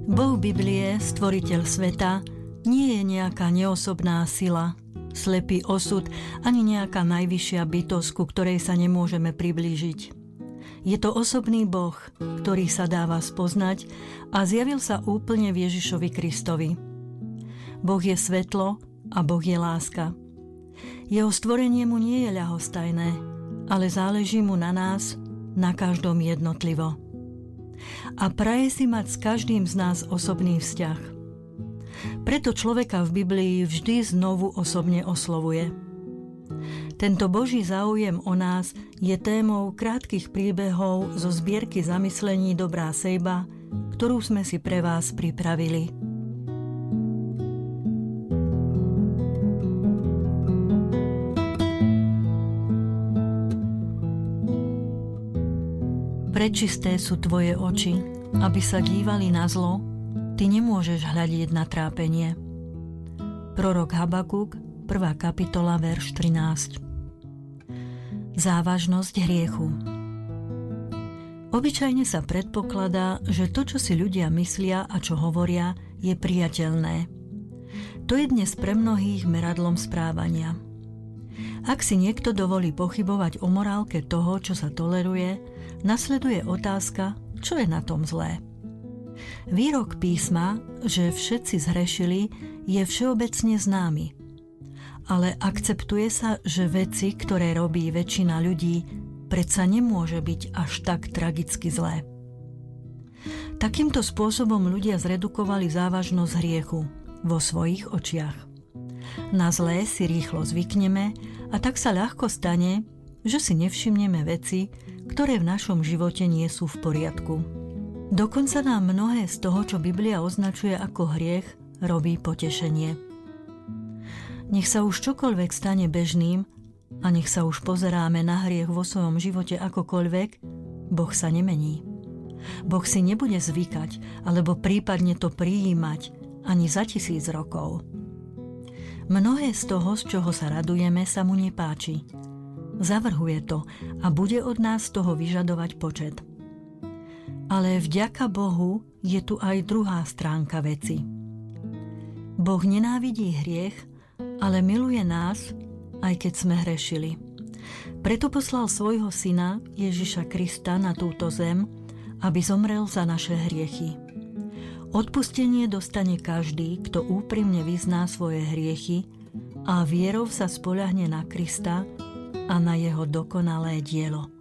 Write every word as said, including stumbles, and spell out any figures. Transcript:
Boh Biblie, stvoriteľ sveta, nie je nejaká neosobná sila, slepý osud ani nejaká najvyššia bytosť, ku ktorej sa nemôžeme priblížiť. Je to osobný Boh, ktorý sa dáva spoznať a zjavil sa úplne v Ježišovi Kristovi. Boh je svetlo a Boh je láska. Jeho stvorenie mu nie je ľahostajné, ale záleží mu na nás, na každom jednotlivo. A praje si mať s každým z nás osobný vzťah. Preto človeka v Biblii vždy znovu osobne oslovuje. Tento Boží záujem o nás je témou krátkych príbehov zo zbierky zamyslení Dobrá sejba, ktorú sme si pre vás pripravili. Prečisté sú tvoje oči, aby sa dívali na zlo, ty nemôžeš hľadiť na trápenie. Prorok Habakuk, prvá kapitola, verš trinásť. Závažnosť hriechu. Obyčajne sa predpokladá, že to, čo si ľudia myslia a čo hovoria, je priateľné. To je dnes pre mnohých meradlom správania. Ak si niekto dovolí pochybovať o morálke toho, čo sa toleruje, nasleduje otázka, čo je na tom zlé. Výrok písma, že všetci zhrešili, je všeobecne známy. Ale akceptuje sa, že veci, ktoré robí väčšina ľudí, predsa nemôže byť až tak tragicky zlé. Takýmto spôsobom ľudia zredukovali závažnosť hriechu vo svojich očiach. Na zlé si rýchlo zvykneme a tak sa ľahko stane, že si nevšimneme veci, ktoré v našom živote nie sú v poriadku. Dokonca nám mnohé z toho, čo Biblia označuje ako hriech, robí potešenie. Nech sa už čokoľvek stane bežným a nech sa už pozeráme na hriech vo svojom živote akokoľvek, Boh sa nemení. Boh si nebude zvykať alebo prípadne to prijímať ani za tisíc rokov. Mnohé z toho, z čoho sa radujeme, sa mu nepáči. Zavrhuje to a bude od nás toho vyžadovať počet. Ale vďaka Bohu je tu aj druhá stránka veci. Boh nenávidí hriech, ale miluje nás, aj keď sme hrešili. Preto poslal svojho syna Ježiša Krista na túto zem, aby zomrel za naše hriechy. Odpustenie dostane každý, kto úprimne vyzná svoje hriechy a vierou sa spoľahne na Krista a na jeho dokonalé dielo.